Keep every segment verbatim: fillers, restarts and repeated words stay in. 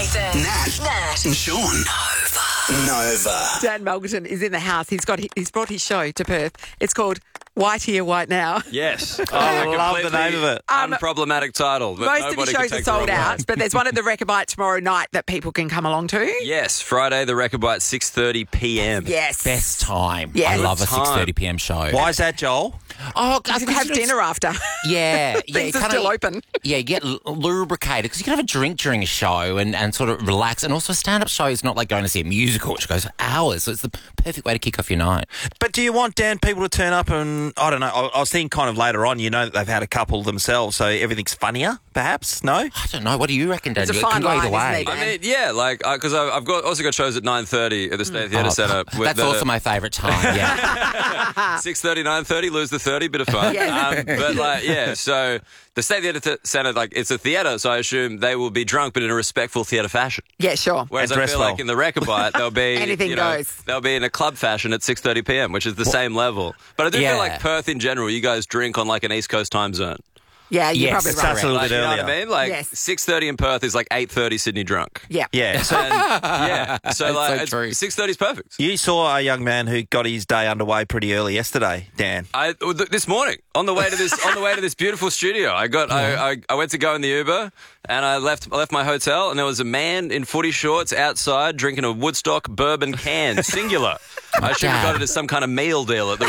Nathan, Nat, Nat, and Sean. Nova. Nova. Dan Melgerton is in the house. He's got he's brought his show to Perth. It's called White Here, White Now. Yes. I love the name of it. Um, Unproblematic title. That Most of nobody his can shows are take the sold wrong way. out, but there's one at the Rechabite tomorrow night that people can come along to. Yes, Friday, the Rechabite, six thirty p m. Yes. Best time. Yes. I love a Good time. six thirty p m show. Why is that, Joel? Oh, You can have dinner after. Yeah, yeah. Things you are kinda- still open. Yeah, you get l- lubricated because you can have a drink during a show and, and sort of relax. And also, a stand-up show is not like going to see a musical, which goes for hours. So it's the perfect way to kick off your night. But do you want, Dan, people to turn up and, I don't know, I, I was thinking kind of later on, you know that they've had a couple themselves, so everything's funnier, perhaps? No? I don't know. What do you reckon, Dan? It's a It fine can go either line, way. isn't it? I mean, yeah, like, because I've got also got shows at nine thirty at the State Theatre Oh, Centre. with That's the- also my favourite time, yeah. six thirty, nine thirty, lose the thirty, bit of fun. Yeah. Um, but, like, yeah, so the State Theatre Centre, like, it's a theatre, so I assume they will be drunk, but in a respectful theatre fashion. Yeah, sure. Whereas And I dress feel well. like in the Rechabite, they'll be Anything you know, goes. They'll be in a club fashion at six thirty p m, which is the same level. But I do Yeah. feel like Perth in general, you guys drink on like an East Coast time zone. Yeah, you're Yes, probably it's right. That's a little Like, bit you know earlier. what I mean? Like Yes. six thirty in Perth is like eight thirty Sydney drunk. Yeah. Yeah. And, yeah, so That's like so true. six thirty is perfect. You saw a young man who got his day underway pretty early yesterday, Dan. I th- this morning on the way to this on the way to this beautiful studio, I got I, I I went to go in the Uber and I left I left my hotel and there was a man in footy shorts outside drinking a Woodstock bourbon can, singular. I should have got it as some kind of meal deal at the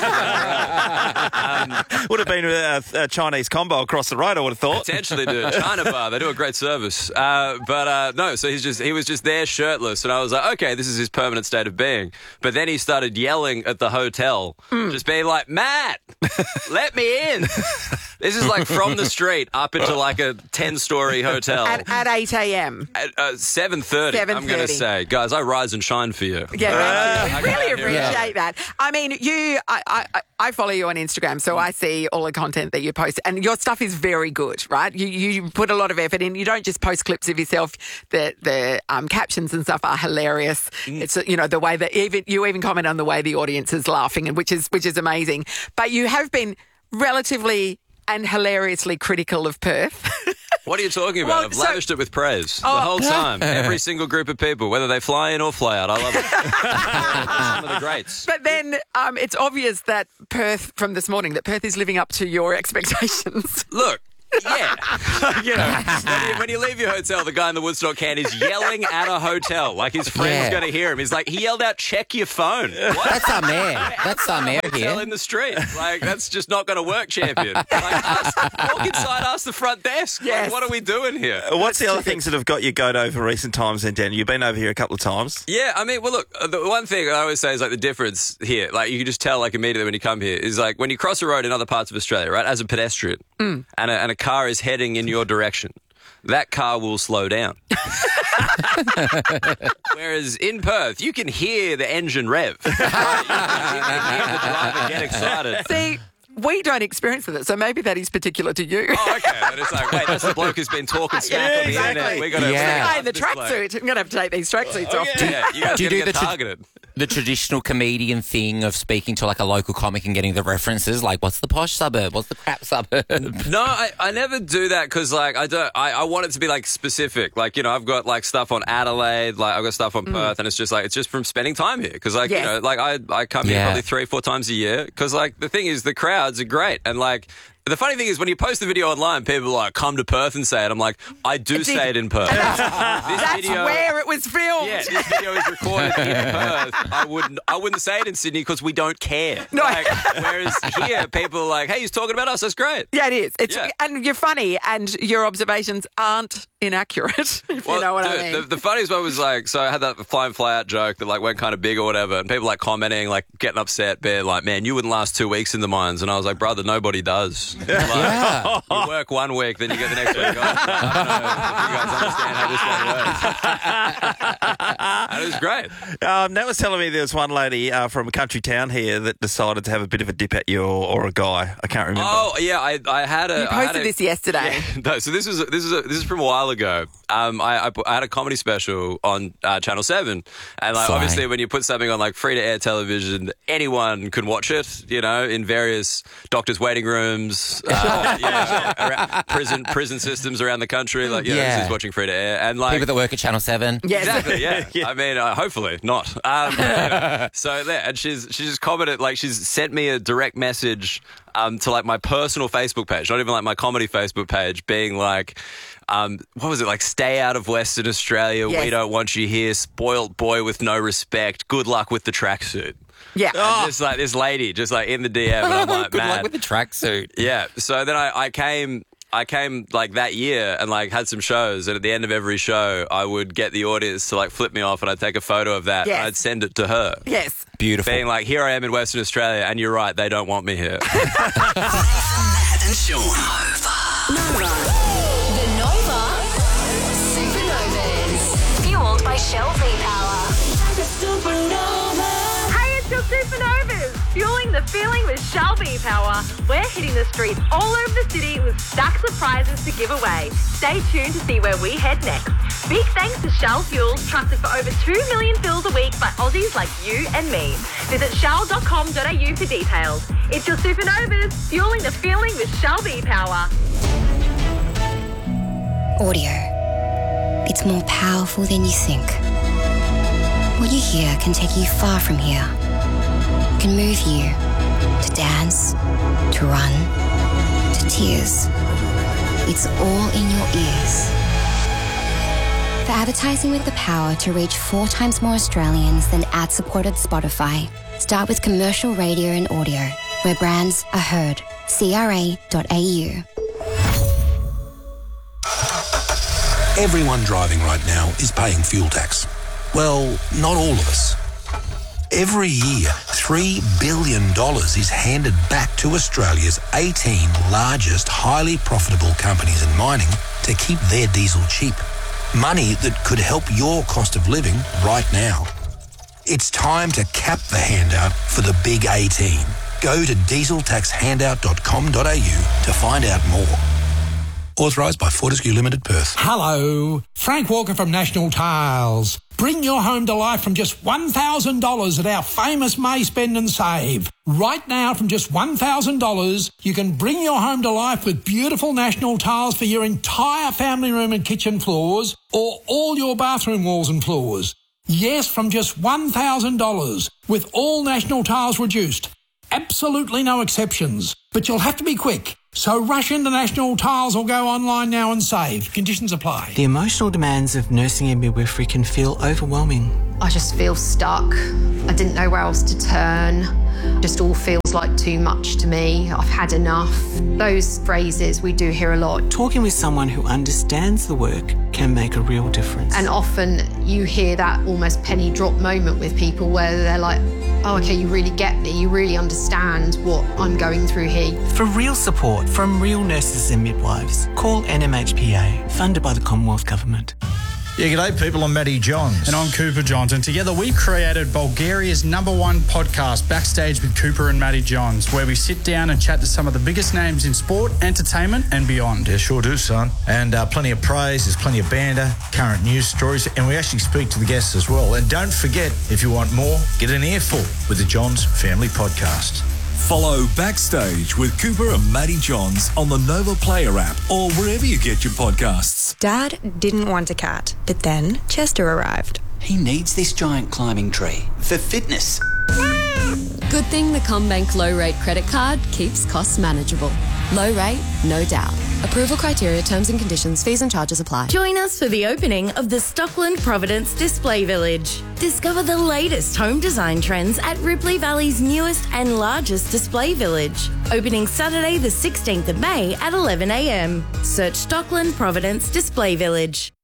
restaurant. Would have been a, a Chinese combo across the road, I would have thought. Potentially, dude. China bar. They do a great service. Uh, but uh, no, so he's just he was just there shirtless, and I was like, okay, this is his permanent state of being. But then he started yelling at the hotel, just being like, Matt, let me in. This is like from the street up into like a ten-story hotel. At, at eight a m. At uh, seven thirty, I'm going to seven thirty. say. Guys, I rise and shine for you. Yeah, thank you. I really got out here. appreciate that. I mean, you, I, I, I follow you on Instagram, so I see all the content that you post, and your stuff is very good, right? You, you put a lot of effort in. You don't just post clips of yourself. The the um, captions and stuff are hilarious. It's you know the way that even you even comment on the way the audience is laughing, and which is which is amazing. But you have been relatively and hilariously critical of Perth. What are you talking about? Well, I've so- lavished it with praise Oh. the whole time. Every single group of people, whether they fly in or fly out, I love it. Some of the greats. But then um, it's obvious that Perth, from this morning, that Perth is living up to your expectations. Look, yeah. you know, when you, when you leave your hotel, the guy in the Woodstock can is yelling at a hotel like his friend's Yeah. going to hear him. He's like, he yelled out, check your phone. What? That's our mayor. That's our mayor Hotel here. in the street. Like, that's just not going to work, champion. Like, ask, walk inside, ask the front desk. Like, Yes. what are we doing here? What's the other things that have got you goat over recent times then, Dan? You've been over here a couple of times. Yeah, I mean, well, look, uh, the one thing I always say is like the difference here, like you can just tell like immediately when you come here, is like when you cross a road in other parts of Australia, right, as a pedestrian, and, a, and a car is heading in your direction, that car will slow down. Whereas in Perth, you can hear the engine rev. Right? You, can, you can hear the driver get excited. See, we don't experience it, so maybe that is particular to you. Oh, okay. And it's like, wait, that's the bloke who's been talking smack Yeah, on the exactly. internet. We got to Yeah. The guy in the tracksuit. I'm going to have to take these tracksuits off. Yeah, you guys Do you do do the get tra- targeted. The traditional comedian thing of speaking to like a local comic and getting the references, like what's the posh suburb, what's the crap suburb? No, I, I never do that because like I don't. I, I want it to be like specific. Like you know, I've got like stuff on Adelaide, like I've got stuff on Perth, and it's just like it's just from spending time here. Because like Yes. you know, like I I come here Yeah. probably three four times a year. Because like the thing is, the crowds are great, and like. The funny thing is, when you post the video online, people are like, come to Perth and say it. I'm like, I do Did- say it in Perth. this That's video, where it was filmed. Yeah, this video is recorded in Perth. I wouldn't, I wouldn't say it in Sydney because we don't care. No. Like, whereas here, people are like, hey, he's talking about us. That's great. Yeah, it is. It's Yeah. and you're funny, and your observations aren't inaccurate. If you know what dude, I mean. The, the funniest one was like, so I had that fly and fly out joke that like went kind of big or whatever, and people like commenting, like getting upset, being like, man, you wouldn't last two weeks in the mines. And I was like, brother, nobody does. Like, Yeah. You work one week, then you get the next week off. Like, I don't know if you guys understand how this one works. And it was great. Um, Nat was telling me there was one lady uh, from a country town here that decided to have a bit of a dip at you or, or a guy. I can't remember. Oh yeah, I I had a you I had posted a- this yesterday. No, so this was this is a, this is from a while ago. Um, I, I, I had a comedy special on uh, Channel Seven, and like Fine. obviously when you put something on like free to air television, anyone can watch it. You know, in various doctors' waiting rooms, courts, uh, you know, around prison prison systems around the country. Like, you know, Yeah. this is watching free to air, and like People that work at Channel seven. Yes. exactly, yeah. I mean, uh, hopefully not. Um, anyway, so yeah, and she's she's just commented, like, she's sent me a direct message um, to like my personal Facebook page, not even like my comedy Facebook page, being like, um, what was it, like, stay out of Western Australia. Yes. We don't want you here. Spoilt boy with no respect. Good luck with the tracksuit. Yeah. And just like this lady, just like in the D M, and I'm like, Good man. luck with the tracksuit. Yeah. So then I, I came. I came like that year and like had some shows, and at the end of every show, I would get the audience to like flip me off, and I'd take a photo of that, Yes. and I'd send it to her, Yes. Beautiful. being like, "Here I am in Western Australia, and you're right, they don't want me here." Nathan, Nat, and Sean. Nova. The Nova Supernovas. Fueled by Shell V-Power. Hey, it's your Supernovas! Fueling the feeling with Shell V-Power. We're hitting the streets all over the city with stacks of prizes to give away. Stay tuned to see where we head next. Big thanks to Shell Fuels, trusted for over two million fills a week by Aussies like you and me. Visit shell dot com dot a u for details. It's your Supernovas, fueling the feeling with Shell V-Power. Audio. It's more powerful than you think. What you hear can take you far from here. It can move you to dance, to run, to tears. It's all in your ears. For advertising with the power to reach four times more Australians than ad-supported Spotify, start with commercial radio and audio, where brands are heard. C R A dot A U. Everyone driving right now is paying fuel tax. Well, not all of us. Every year, three billion dollars is handed back to Australia's eighteen largest highly profitable companies in mining to keep their diesel cheap. Money that could help your cost of living right now. It's time to cap the handout for the big eighteen. Go to diesel tax handout dot com dot a u to find out more. Authorised by Fortescue Limited, Perth. Hello, Frank Walker from National Tiles. Bring your home to life from just one thousand dollars at our famous May Spend and Save. Right now, from just one thousand dollars, you can bring your home to life with beautiful National Tiles for your entire family room and kitchen floors, or all your bathroom walls and floors. Yes, from just one thousand dollars, with all National Tiles reduced. Absolutely no exceptions. But you'll have to be quick. So rush into National Tiles or go online now and save. Conditions apply. The emotional demands of nursing and midwifery can feel overwhelming. I just feel stuck. I didn't know where else to turn. Just all feels like too much to me. I've had enough. Those phrases we do hear a lot. Talking with someone who understands the work can make a real difference. And often you hear that almost penny drop moment with people where they're like, oh, okay, you really get me. You really understand what I'm going through here. For real support from real nurses and midwives, call N M H P A, funded by the Commonwealth Government. Yeah, g'day people, I'm Matty Johns. And I'm Cooper Johns, and together we've created Bulgaria's number one podcast, Backstage with Cooper and Matty Johns, where we sit down and chat to some of the biggest names in sport, entertainment and beyond. Yeah, sure do, son. And uh, plenty of praise, there's plenty of banter, current news stories, and we actually speak to the guests as well. And don't forget, if you want more, get an earful with the Johns Family Podcast. Follow Backstage with Cooper and Matty Johns on the Nova Player app or wherever you get your podcasts. Dad didn't want a cat, but then Chester arrived. He needs this giant climbing tree for fitness. Good thing the CommBank low rate credit card keeps costs manageable. Low rate, no doubt. Approval criteria, terms and conditions, fees and charges apply. Join us for the opening of the Stockland Providence Display Village. Discover the latest home design trends at Ripley Valley's newest and largest display village. Opening Saturday the sixteenth of May at eleven a m. Search Stockland Providence Display Village.